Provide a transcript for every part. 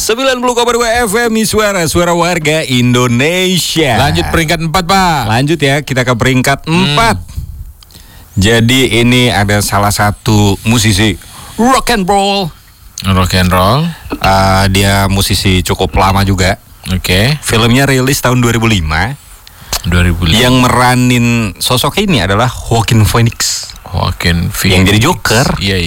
90,2 FM suara warga Indonesia. Lanjut peringkat 4, Pak. Lanjut ya, kita ke peringkat 4. Jadi ini ada salah satu musisi rock and roll. Rock and roll. Dia musisi cukup lama juga. Oke. Filmnya rilis tahun 2005. 2005. Yang meranin sosok ini adalah Joaquin Phoenix. Joaquin Phoenix. Yang jadi Joker. Iya.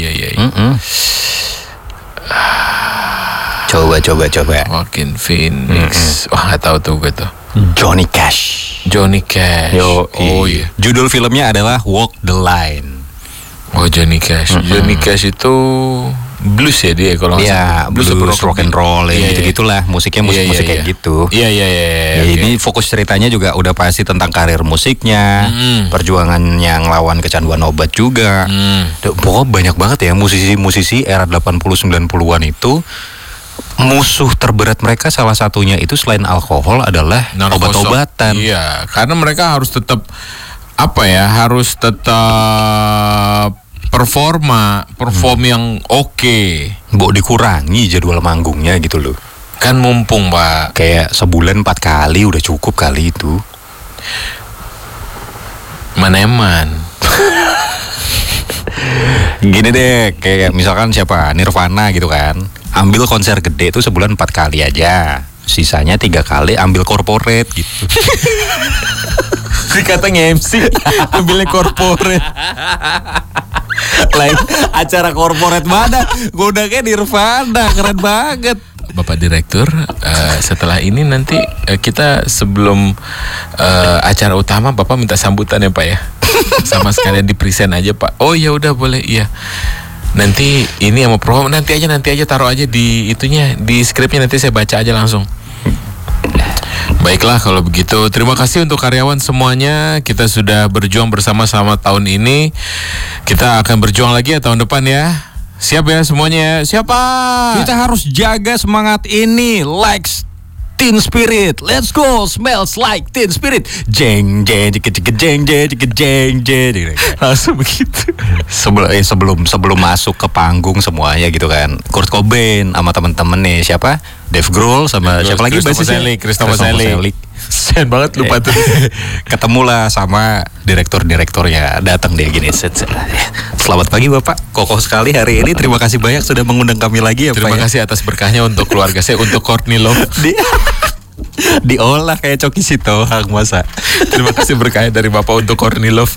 Coba. Joaquin Phoenix. Wah, nggak tahu tuh gue tuh. Johnny Cash. Oh iya. Judul filmnya adalah Walk the Line. Oh, Johnny Cash. Johnny Cash itu blues ya dia kalau nggak salah. Blues rock and roll gitu-gitulah. Musiknya musik kayak gitu. Iya. Ini fokus ceritanya juga udah pasti tentang karir musiknya, perjuangan yang lawan kecanduan obat juga. Pokoknya banyak banget ya musisi-musisi era 80-90-an itu. Musuh terberat mereka salah satunya itu selain alkohol adalah obat-obatan. Iya, karena mereka harus tetap perform yang oke. Mbok dikurangi jadwal manggungnya gitu loh. Kan mumpung, Pak. Kayak sebulan 4 kali udah cukup kali itu. Maneman. Gini deh, kayak misalkan siapa Nirvana gitu kan, ambil konser gede itu sebulan 4 kali aja, sisanya 3 kali ambil corporate gitu. Dikata nge-MC ambilnya corporate. Lain acara corporate mana, godangnya Nirvana, keren banget. Bapak Direktur, setelah ini nanti kita sebelum acara utama Bapak minta sambutan ya Pak ya. Sama sekalian di present aja Pak. Oh ya udah boleh, iya. Nanti ini sama promo nanti aja taruh aja di itunya, di skripnya, nanti saya baca aja langsung. Baiklah kalau begitu, terima kasih untuk karyawan semuanya. Kita sudah berjuang bersama-sama tahun ini. Kita akan berjuang lagi ya tahun depan ya. Siap ya semuanya? Siapa? Kita harus jaga semangat ini. Like Teen Spirit, let's go, smells like Teen Spirit. Jeng. Langsung begitu. Sebelum masuk ke panggung semuanya gitu kan. Kurt Cobain sama temen-temen nih, siapa? Dave Grohl sama siapa lagi basisnya? Christopher Selleck. Sen banget lupa tuh. Ketemulah sama direktur-direkturnya, datang dia gini. Selamat pagi Bapak, kokoh sekali hari ini. Terima kasih banyak sudah mengundang kami lagi ya Pak. Terima kasih atas berkahnya untuk keluarga saya, untuk Courtney Love. Diolah kayak Coki Sitohang masa. Terima kasih berkahnya dari Bapak untuk Courtney Love.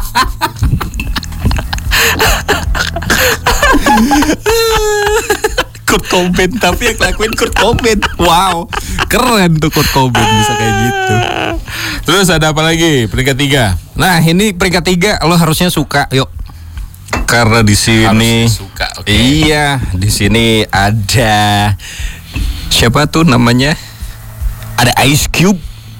Kurt Cobain, tapi yang lakuin Kurt Cobain. Wow, keren tuh Kurt Cobain bisa kayak gitu. Terus ada apa lagi? Peringkat 3. Nah ini peringkat 3 lo harusnya suka, yuk. Karena di sini suka, okay. Iya, di sini ada siapa tuh namanya? Ada Ice Cube.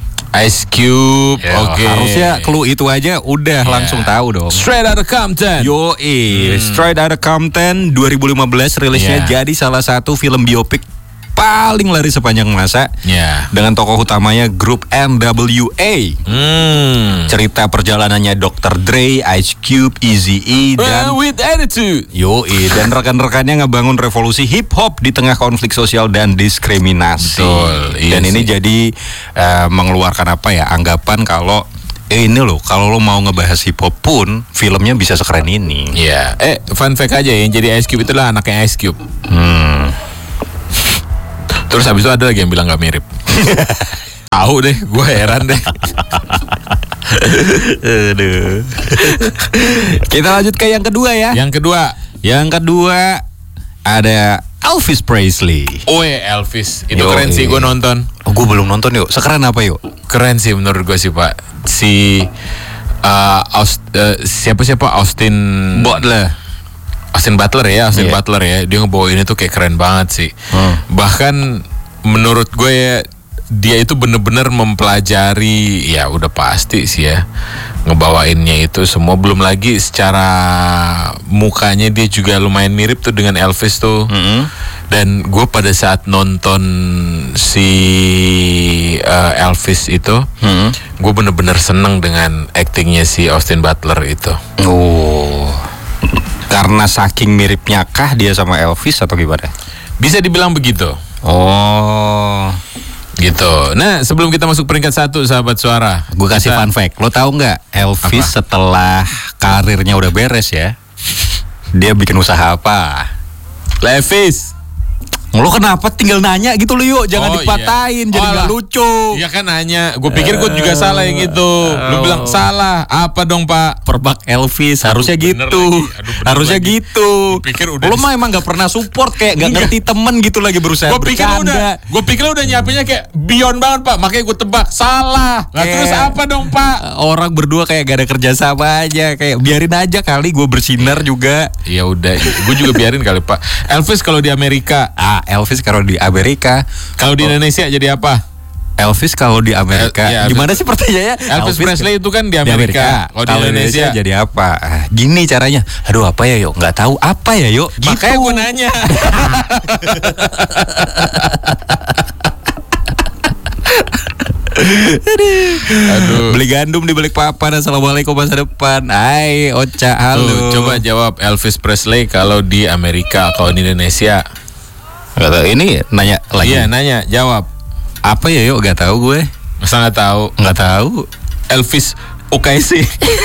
Oke. Harusnya clue itu aja udah langsung tahu dong. Straight Outta Compton. Straight Outta Compton 2015 rilisnya, jadi salah satu film biopik paling laris sepanjang masa. Dengan tokoh utamanya grup NWA. Cerita perjalanannya Dr. Dre, Ice Cube, Eazy-E dan with attitude. Dan rekan-rekannya ngebangun revolusi hip hop di tengah konflik sosial dan diskriminasi. Betul, iya dan sih. ini jadi mengeluarkan anggapan kalau ini loh, kalau lo mau ngebahas hip hop pun filmnya bisa sekeren ini. Iya. Fun fact aja, yang jadi Ice Cube itulah anaknya Ice Cube. Terus habis itu ada lagi yang bilang gak mirip. Tahu deh, gue heran deh. Aduh. Kita lanjut ke yang kedua ya. Yang kedua ada Elvis Presley. Elvis. Itu keren sih, gue nonton. Gue belum nonton yuk. Sekeren apa yuk? Keren sih menurut gue sih Pak. Siapa Austin Butler ya, Butler ya, dia ngebawain itu kayak keren banget sih. Bahkan menurut gue ya, dia itu bener-bener mempelajari, ya udah pasti sih ya, ngebawainnya itu semua. Belum lagi secara mukanya dia juga lumayan mirip tuh dengan Elvis tuh. Dan gue pada saat nonton si Elvis itu, gue bener-bener seneng dengan actingnya si Austin Butler itu. Karena saking miripnya kah dia sama Elvis atau gimana? Bisa dibilang begitu. Oh, gitu. Nah, sebelum kita masuk peringkat 1 sahabat suara, gue kasih fun fact. Lo tahu nggak Elvis setelah karirnya udah beres ya, dia bikin usaha apa? Levis. Lo kenapa tinggal nanya gitu lo yuk, jangan dipatahin, jadi nggak lucu. Iya kan nanya, gue pikir gue juga salah yang itu. Lo bilang salah, apa dong Pak? Perbak Elvis, harusnya gitu. Harusnya gitu. Lo mah emang nggak pernah support, kayak nggak ngerti temen gitu lagi berusaha bercanda. Gue pikir udah nyiapinnya kayak beyond banget Pak, makanya gue tebak salah. Nah, terus apa dong Pak? Orang berdua kayak gak ada kerjasama aja, kayak biarin aja kali gue bersinar juga. Ya udah, gue juga biarin kali Pak. Elvis kalau di Amerika. Elvis kalau di Amerika. Kalau di Indonesia jadi apa? Elvis kalau di Amerika. Gimana sih pertanyaannya? Elvis Presley itu kan di Amerika. Kalau di Indonesia jadi apa? Gini caranya. Aduh apa ya yuk? Nggak tahu apa ya yuk? Makanya gue nanya. Aduh. Beli gandum di balik papan. Assalamualaikum masa depan. Hai Ocha, halo. Coba jawab Elvis Presley kalau di Amerika, kalau di Indonesia. Gak tahu, ini nanya lagi. Iya nanya, jawab. Apa ya yuk? Gak tahu gue. Masa nggak tahu? Nggak tahu. Elvis UKSI.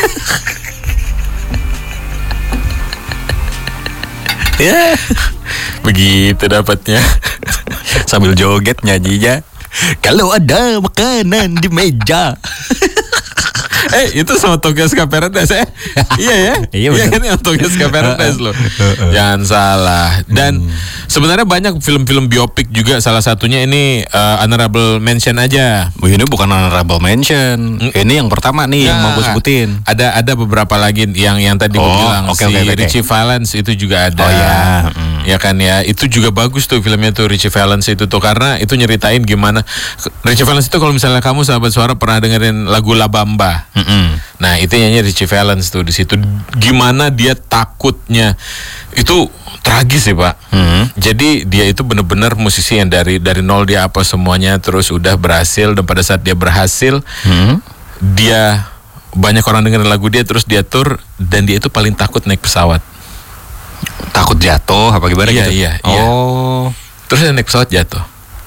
Ya, begitu dapatnya. Sambil joget nyanyinya. Kalau ada makanan di meja. Itu sama Tokyo Ska Paradise Iya ya? Iya kan yang Tokyo Ska Paradise loh. Jangan salah. Dan sebenarnya banyak film-film biopik juga. Salah satunya ini honorable mention aja. Ini bukan honorable mention. Ini yang pertama nih yang mau gue sebutin. Ada beberapa lagi yang tadi gue bilang. Richie Valens itu juga ada. Ya kan ya. Itu juga bagus tuh filmnya tuh, Richie Valens itu tuh, karena itu nyeritain gimana Richie Valens itu, kalau misalnya kamu sahabat suara pernah dengerin lagu La Bamba. Nah itu nyanyi Richie Valens tuh di situ, gimana dia takutnya itu tragis sih Pak. Jadi dia itu benar-benar musisi yang dari nol, dia apa semuanya, terus udah berhasil, dan pada saat dia berhasil dia banyak orang dengerin lagu dia, terus dia tur, dan dia itu paling takut naik pesawat. Takut jatuh apa gimana gitu? Iya. Oh. Terus dia naik pesawat jatuh.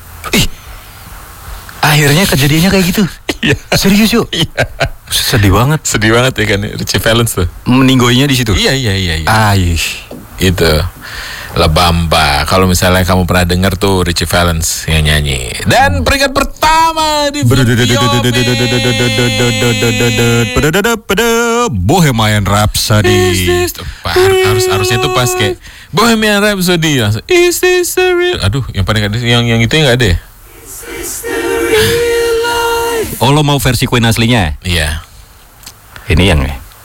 Akhirnya kejadiannya kayak gitu. Iya. Serius yuk? Iya. Sedih banget ya kan Richie Valens tuh. Meninggoinya di situ. Iya. Itu La Bamba. Kalau misalnya kamu pernah dengar tuh Richie Valens yang nyanyi. Dan peringkat pertama di Bohemian Rhapsody. Harusnya tuh pas kayak Bohemian Rhapsody. Is this the real? Aduh, yang paling ada yang itu nggak ada. Oh, lo mau versi Queen aslinya? Iya. Ini yang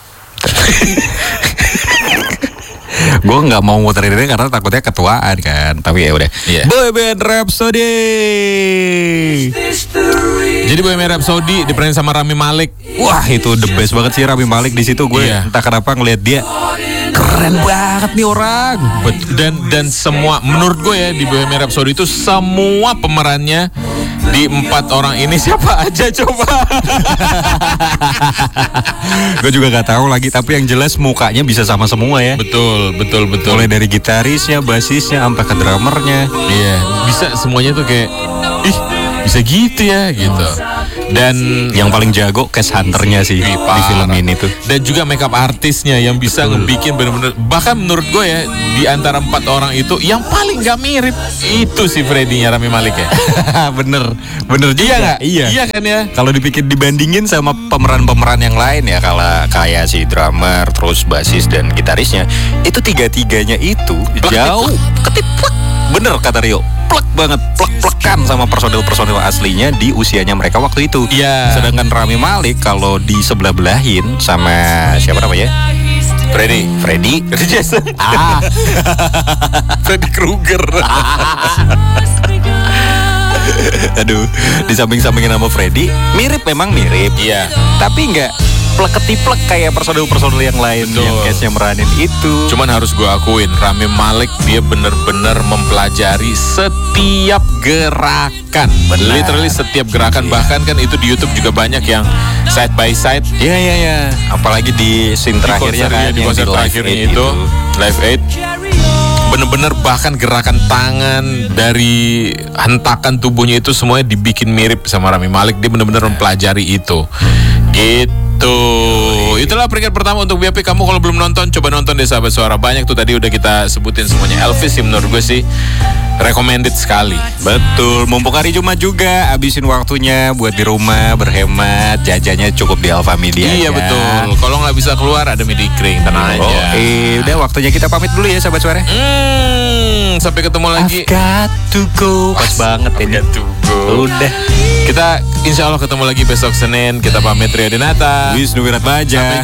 gue nggak mau muterin ini karena takutnya ketuaan kan. Tapi ya udah. Bohemian Rhapsody. Jadi Bohemian Rhapsody diperanin sama Rami Malek. Wah, itu the best banget sih Rami Malek di situ. Gue entah kenapa ngeliat dia keren banget nih orang. Dan semua, menurut gue ya, di Bohemian Rhapsody itu semua pemerannya di 4 orang ini siapa aja coba? Gue juga gak tahu lagi, tapi yang jelas mukanya bisa sama semua ya. Betul. Mulai dari gitarisnya, basisnya, sampai ke drummernya. Iya, bisa semuanya tuh kayak, bisa gitu ya gitu. Dan yang paling jago cast hunternya sih di film ini tuh. Dan juga makeup artisnya yang bisa ngebikin bener-bener. Bahkan menurut gue ya, di antara 4 orang itu yang paling gak mirip itu si Freddy-nya Rami Malek ya. Bener juga. Iya gak? Iya kan ya. Kalau dipikir dibandingin sama pemeran-pemeran yang lain ya, kalau kayak si drummer, terus basis dan gitarisnya, itu tiga-tiganya itu jauh ketiplek. Bener kata Rio, plek banget, plek-plekan sama personil aslinya di usianya mereka waktu itu. Iya. Sedangkan Rami Malek kalau di sebelah-belahin sama siapa namanya? Freddy Jason. Freddy Krueger. Aduh, di samping-sampingin sama Freddy, memang mirip. Iya. Tapi nggak plek-ketiplek kayak personil yang lain. Betul. Yang case-nya meranin itu. Cuman harus gue akuin, Rami Malek dia bener-bener mempelajari setiap gerakan. Literally setiap gerakan. Bahkan kan itu di YouTube juga banyak yang side by side. Iya. Apalagi di scene terakhirnya kan, di konser terakhirnya itu Live Aid. bener-bener bahkan gerakan tangan dari hentakan tubuhnya itu semuanya dibikin mirip sama Rami Malek. Dia bener-bener mempelajari itu. Gitu. Itulah peringkat pertama untuk VIP. Kamu kalau belum nonton, coba nonton deh Sahabat Suara. Banyak tuh tadi udah kita sebutin semuanya. Elvis sih menurut gue sih recommended sekali. Betul, mumpung hari Jumat juga, habisin waktunya buat di rumah berhemat, jajannya cukup di Alfamidi aja. Iya betul. Kalau nggak bisa keluar ada Medicring, tenang aja. Udah waktunya kita pamit dulu ya Sahabat Suara. Sampai ketemu lagi. I've got to go. Pas banget ini. Udah. Kita insya Allah ketemu lagi besok Senin. Kita pamit Rio Dinata, Wisnu Wiratmaja. Sampai